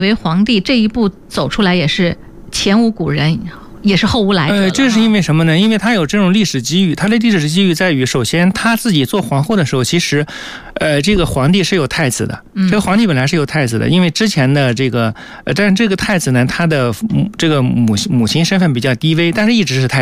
为皇帝这一步走出来也是前无古人，也是后无来者。 这是因为什么呢？因为他有这种历史机遇。他的历史机遇在于，首先他自己做皇后的时候，其实这个皇帝是有太子的，这个皇帝本来是有太子的，因为之前的这个但是这个太子呢，他的这个母亲身份比较低微，但是一直是太子。